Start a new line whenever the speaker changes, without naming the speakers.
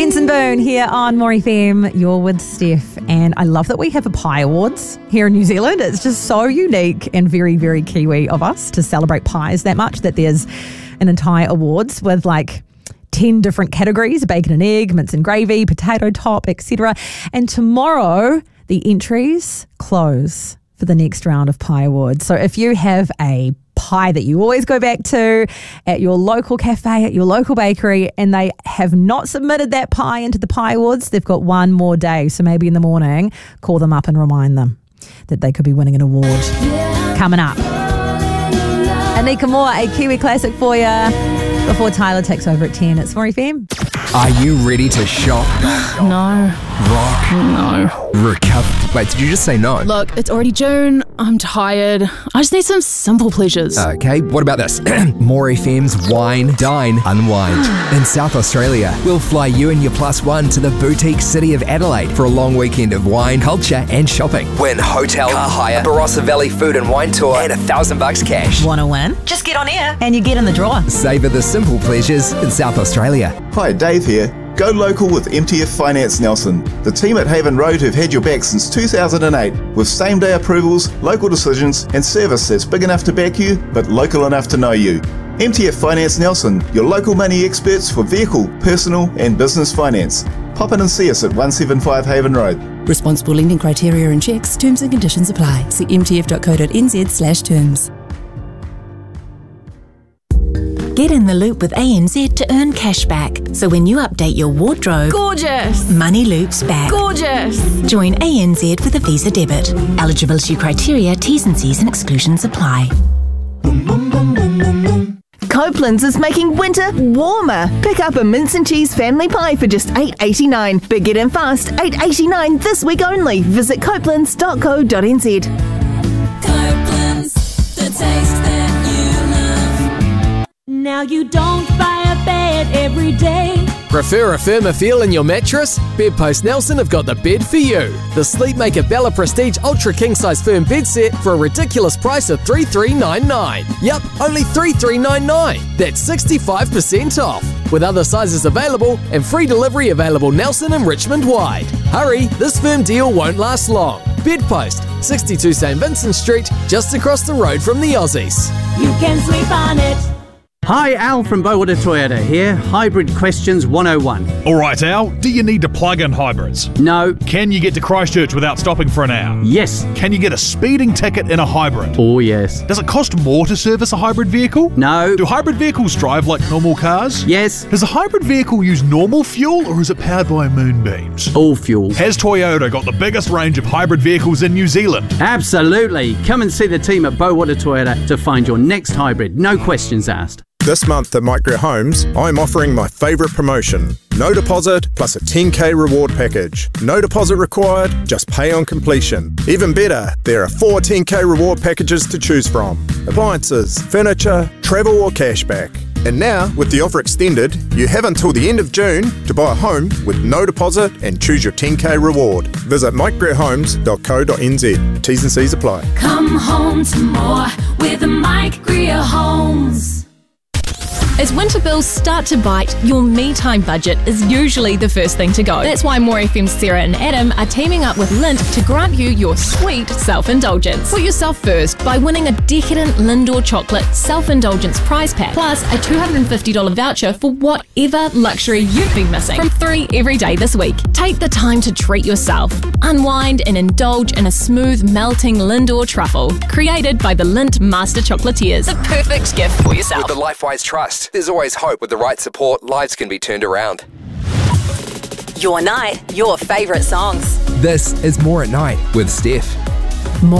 Benson Boone here on More FM. You're with Steph, and I love that we have a pie awards here in New Zealand. It's just so unique and very, very Kiwi of us to celebrate pies that much that there's an entire awards with like 10 different categories: bacon and egg, mince and gravy, potato top, etc. And tomorrow the entries close for the next round of pie awards. So if you have a pie that you always go back to at your local cafe, at your local bakery, and they have not submitted that pie into the pie awards, they've got one more day. So maybe in the morning, call them up and remind them that they could be winning an award. Coming up, Anika Moore, a Kiwi classic for you before Tyler takes over at 10. It's More FM.
Are you ready to shop?
No.
Rock?
No.
Recover? Wait, did you just say no?
Look, it's already June. I'm tired. I just need some simple pleasures.
Okay, what about this? More FM's Wine, Dine, Unwind. In South Australia, we'll fly you and your plus one to the boutique city of Adelaide for a long weekend of wine, culture and shopping. Win hotel, car hire, Barossa Valley food and wine tour and $1,000 cash.
Want to win? Just get on air and you get in the draw.
Savour the simple pleasures in South Australia.
Hi, Dave here. Go local with MTF Finance Nelson. The team at Haven Road have had your back since 2008 with same-day approvals, local decisions and service that's big enough to back you but local enough to know you. MTF Finance Nelson, your local money experts for vehicle, personal and business finance. Pop in and see us at 175 Haven Road.
Responsible lending criteria and checks, terms and conditions apply. See mtf.co.nz/terms.
Get in the loop with ANZ to earn cash back. So when you update your wardrobe,
Gorgeous.
money loops back.
Gorgeous.
Join ANZ with a Visa debit. Eligibility criteria, T's and C's and exclusions apply.
Copeland's is making winter warmer. Pick up a mince and cheese family pie for just $8.89. But get in fast, $8.89 this week only. Visit copelands.co.nz.
Copeland's, the taste that you love. Now you don't buy a bed every day.
Prefer a firmer feel in your mattress? Bedpost Nelson have got the bed for you. The Sleepmaker Bella Prestige Ultra King Size Firm Bed Set for a ridiculous price of $3,399. Yup, only $3,399. That's 65% off. With other sizes available and free delivery available Nelson and Richmond wide. Hurry, this firm deal won't last long. Bedpost, 62 St Vincent Street, just across the road from the Aussies.
You can sleep on it.
Hi, Al from Bowater Toyota here. Hybrid Questions 101.
All right, Al, do you need to plug in hybrids?
No.
Can you get to Christchurch without stopping for an hour?
Yes.
Can you get a speeding ticket in a hybrid?
Oh, yes.
Does it cost more to service a hybrid vehicle?
No.
Do hybrid vehicles drive like normal cars?
Yes.
Does a hybrid vehicle use normal fuel or is it powered by moonbeams?
All fuel.
Has Toyota got the biggest range of hybrid vehicles in New Zealand?
Absolutely. Come and see the team at Bowater Toyota to find your next hybrid. No questions asked.
This month at Micro Homes, I'm offering my favourite promotion. No deposit plus a 10k reward package. No deposit required, just pay on completion. Even better, there are 4 10k reward packages to choose from. Appliances, furniture, travel or cashback. And now, with the offer extended, you have until the end of June to buy a home with no deposit and choose your 10k reward. Visit micgreerhomes.co.nz. T's and C's apply.
Come home to more with the Mike Greer Homes.
As winter bills start to bite, your me-time budget is usually the first thing to go. That's why More FM's Sarah and Adam are teaming up with Lindt to grant you your sweet self-indulgence. Put yourself first by winning a decadent Lindor chocolate self-indulgence prize pack, plus a $250 voucher for whatever luxury you've been missing from 3 every day this week. Take the time to treat yourself. Unwind and indulge in a smooth, melting Lindor truffle, created by the Lindt Master Chocolatiers. The perfect gift for yourself.
With the LifeWise Trust, there's always hope. With the right support, lives can be turned around.
Your night, your favourite songs.
This is More at Night with Steph.